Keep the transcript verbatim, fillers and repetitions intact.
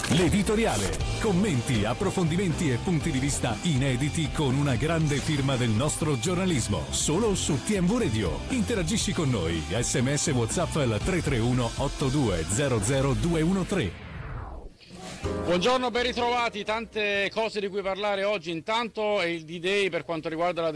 L'editoriale. Commenti, approfondimenti e punti di vista inediti con una grande firma del nostro giornalismo. Solo su T M V Radio. Interagisci con noi. Sms WhatsApp al tre tre uno otto due zero zero due uno tre. Buongiorno, ben ritrovati. Tante cose di cui parlare oggi. Intanto è il D-Day per quanto riguarda la